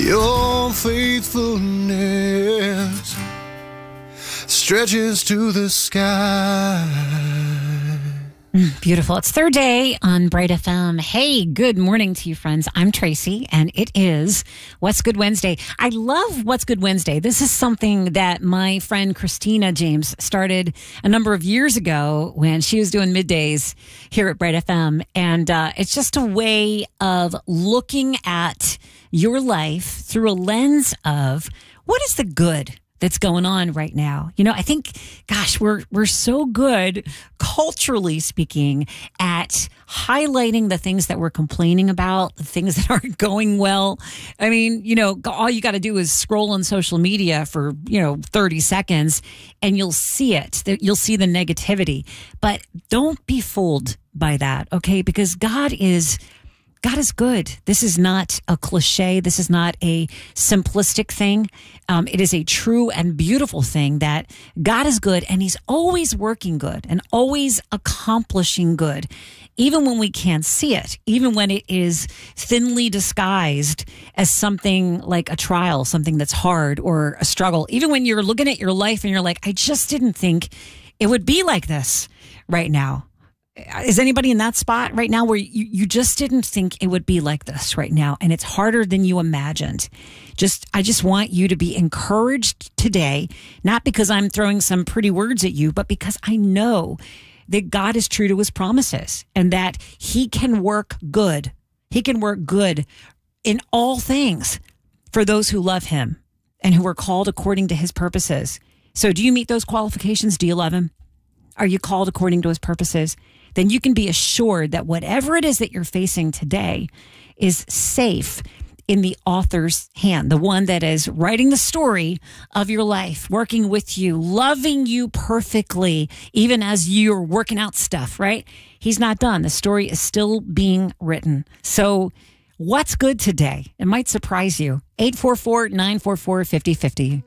Your faithfulness stretches to the sky. Beautiful. It's third day on Bright FM. Hey, good morning to you, friends. I'm Tracy, and it is What's Good Wednesday. I love What's Good Wednesday. This is something that my friend Christina James started a number of years ago when she was doing middays here at Bright FM. And it's just a way of looking at your life through a lens of what is the good that's going on right now. You know, I think, gosh, we're so good, culturally speaking, at highlighting the things that we're complaining about, the things that aren't going well. I mean, you know, all you got to do is scroll on social media for, 30 seconds and you'll see it. You'll see the negativity. But don't be fooled by that, okay? Because God is good. This is not a cliche. This is not a simplistic thing. It is a true and beautiful thing that God is good, and he's always working good and always accomplishing good, even when we can't see it, even when it is thinly disguised as something like a trial, something that's hard or a struggle. Even when you're looking at your life and you're like, I just didn't think it would be like this right now. Is anybody in that spot right now where you just didn't think it would be like this right now, and it's harder than you imagined? I just want you to be encouraged today, not because I'm throwing some pretty words at you, but because I know that God is true to his promises and that he can work good. He can work good in all things for those who love him and who are called according to his purposes. So do you meet those qualifications? Do you love him? Are you called according to his purposes? Then you can be assured that whatever it is that you're facing today is safe in the author's hand, the one that is writing the story of your life, working with you, loving you perfectly, even as you're working out stuff, right? He's not done. The story is still being written. So what's good today? It might surprise you. 844-944-5050.